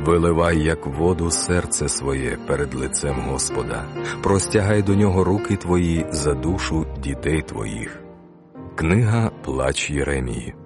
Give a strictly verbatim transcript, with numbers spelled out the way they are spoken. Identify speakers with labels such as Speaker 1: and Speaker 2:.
Speaker 1: Виливай, як воду, серце своє перед лицем Господа, простягай до нього руки твої за душу дітей твоїх. Книга «Плач Єремії».